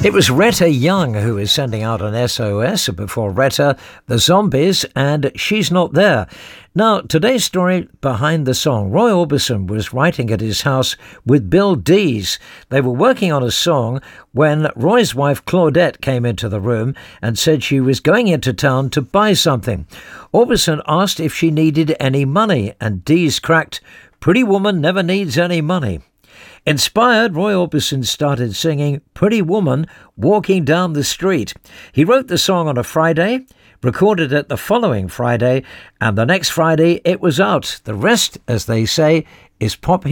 It was Retta Young who was sending out an SOS before Retta, the Zombies, and She's Not There. Now, today's story behind the song. Roy Orbison was writing at his house with Bill Dees. They were working on a song when Roy's wife Claudette came into the room and said she was going into town to buy something. Orbison asked if she needed any money, and Dees cracked, "Pretty woman never needs any money." Inspired, Roy Orbison started singing Pretty Woman Walking Down the Street. He wrote the song on a Friday, recorded it the following Friday, and the next Friday it was out. The rest, as they say, is pop